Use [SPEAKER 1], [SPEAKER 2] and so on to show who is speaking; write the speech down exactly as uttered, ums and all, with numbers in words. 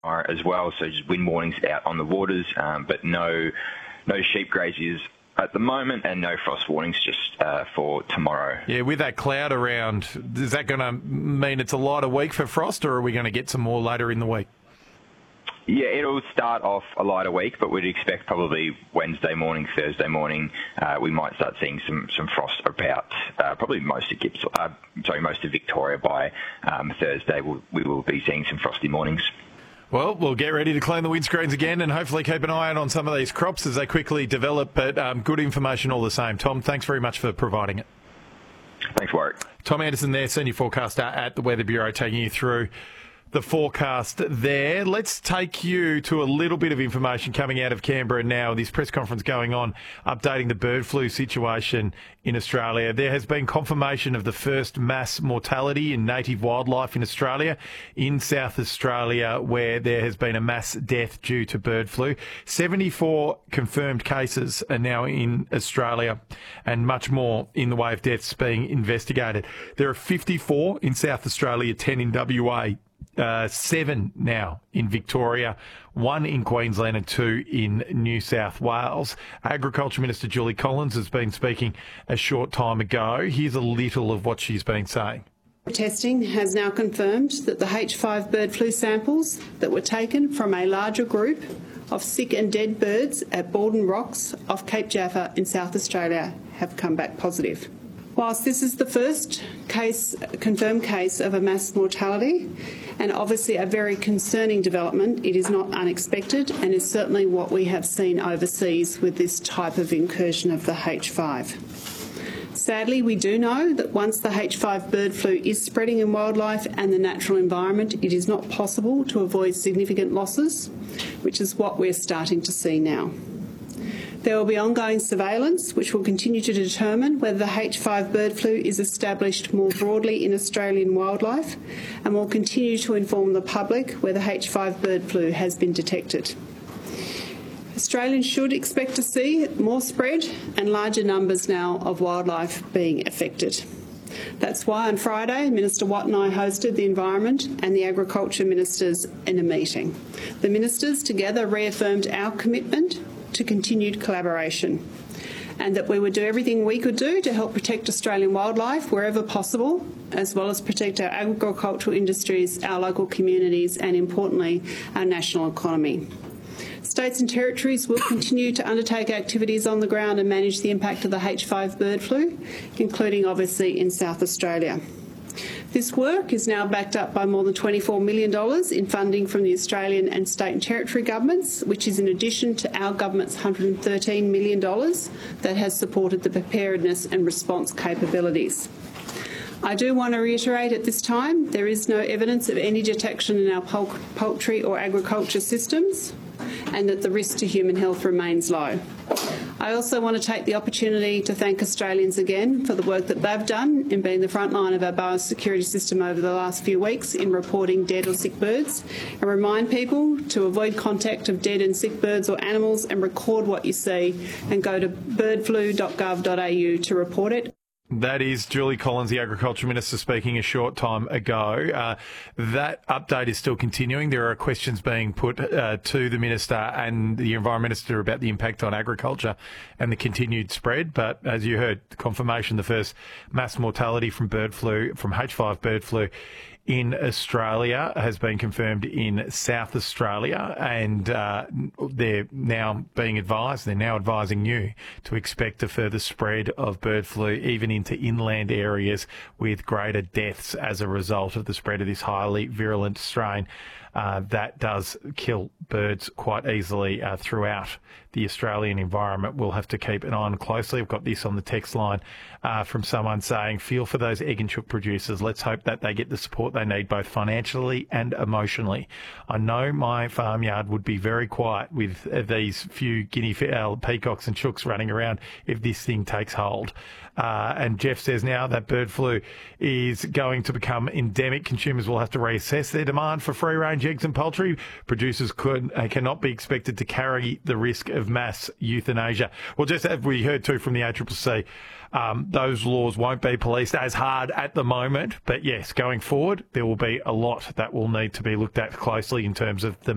[SPEAKER 1] as well, so just wind warnings out on the waters, um, but no no sheep graziers at the moment, and no frost warnings just uh, for tomorrow.
[SPEAKER 2] Yeah, with that cloud around, is that going to mean it's a lighter week for frost, or are we going to get some more later in the week?
[SPEAKER 1] Yeah, it'll start off a lighter week, but we'd expect probably Wednesday morning, Thursday morning, uh, we might start seeing some, some frost about uh, probably most of Gips, uh, sorry, most of Victoria by um, Thursday. We'll, we will be seeing some frosty mornings.
[SPEAKER 2] Well, we'll get ready to clean the windscreens again and hopefully keep an eye out on some of these crops as they quickly develop, but um, good information all the same. Tom, thanks very much for providing it.
[SPEAKER 1] Thanks, Warwick.
[SPEAKER 2] Tom Anderson there, Senior Forecaster at the Weather Bureau, taking you through the forecast there. Let's take you to a little bit of information coming out of Canberra now. This press conference going on, updating the bird flu situation in Australia. There has been confirmation of the first mass mortality in native wildlife in Australia, in South Australia, where there has been a mass death due to bird flu. seventy-four confirmed cases are now in Australia, and much more in the way of deaths being investigated. There are fifty-four in South Australia, ten in W A. Uh, seven now in Victoria, one in Queensland and two in New South Wales. Agriculture Minister Julie Collins has been speaking a short time ago. Here's a little of what she's been saying.
[SPEAKER 3] Testing has now confirmed that the H five bird flu samples that were taken from a larger group of sick and dead birds at Baldwin Rocks off Cape Jaffa in South Australia have come back positive. Whilst this is the first case, confirmed case of a mass mortality, and obviously a very concerning development, it is not unexpected and is certainly what we have seen overseas with this type of incursion of the H five. Sadly, we do know that once the H five bird flu is spreading in wildlife and the natural environment, it is not possible to avoid significant losses, which is what we're starting to see now. There will be ongoing surveillance, which will continue to determine whether the H five bird flu is established more broadly in Australian wildlife, and will continue to inform the public whether H five bird flu has been detected. Australians should expect to see more spread and larger numbers now of wildlife being affected. That's why on Friday, Minister Watt and I hosted the Environment and the Agriculture Ministers in a meeting. The ministers together reaffirmed our commitment to continued collaboration, and that we would do everything we could do to help protect Australian wildlife wherever possible, as well as protect our agricultural industries, our local communities, and importantly, our national economy. States and territories will continue to undertake activities on the ground and manage the impact of the H five bird flu, including obviously in South Australia. This work is now backed up by more than twenty-four million dollars in funding from the Australian and state and territory governments, which is in addition to our government's one hundred thirteen million dollars that has supported the preparedness and response capabilities. I do want to reiterate at this time, there is no evidence of any detection in our poultry or agriculture systems, and that the risk to human health remains low. I also want to take the opportunity to thank Australians again for the work that they've done in being the front line of our biosecurity system over the last few weeks in reporting dead or sick birds, and remind people to avoid contact of dead and sick birds or animals and record what you see, and go to bird flu dot gov dot a u to report it.
[SPEAKER 2] That is Julie Collins, the Agriculture Minister, speaking a short time ago. Uh, that update is still continuing. There are questions being put uh, to the Minister and the Environment Minister about the impact on agriculture and the continued spread. But as you heard, confirmation the first mass mortality from bird flu, from H five bird flu in Australia has been confirmed in South Australia, and uh, they're now being advised, they're now advising you to expect a further spread of bird flu even into inland areas, with greater deaths as a result of the spread of this highly virulent strain. Uh, that does kill birds quite easily uh, throughout the Australian environment. We'll have to keep an eye on closely. I've got this on the text line uh, from someone saying, feel for those egg and chook producers. Let's hope that they get the support they need, both financially and emotionally. I know my farmyard would be very quiet with uh, these few guinea fowl, peacocks and chooks running around if this thing takes hold. Uh, and Jeff says now that bird flu is going to become endemic, consumers will have to reassess their demand for free-range eggs and poultry. Producers could uh, cannot be expected to carry the risk of mass euthanasia. Well, just as we heard too from the A C C C, um, those laws won't be policed as hard at the moment. But yes, going forward, there will be a lot that will need to be looked at closely in terms of the